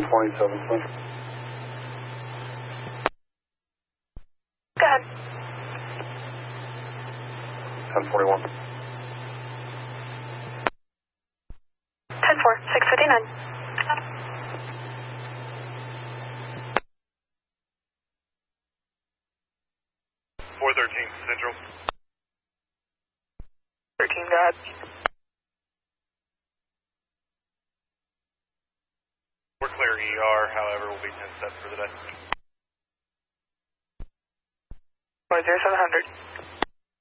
1027, please. Go ahead. 1041. 10-4, 659. 413 Central. 13, go ahead. We're clear ER, however, we'll be 10 steps for the day. 40700.